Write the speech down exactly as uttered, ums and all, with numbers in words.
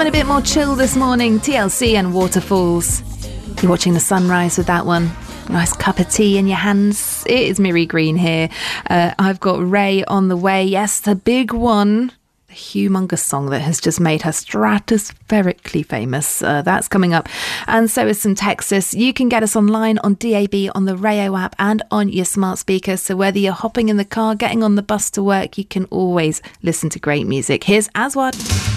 Something a bit more chill this morning, T L C and Waterfalls. You're watching the sunrise with that one. Nice cup of tea in your hands. It is Miri Green here. Uh, I've got Ray on the way. Yes, the big one. The humongous song that has just made her stratospherically famous. Uh, that's coming up. And so is some Texas. You can get us online on D A B, on the Rayo app and on your smart speaker. So whether you're hopping in the car, getting on the bus to work, you can always listen to great music. Here's Aswad.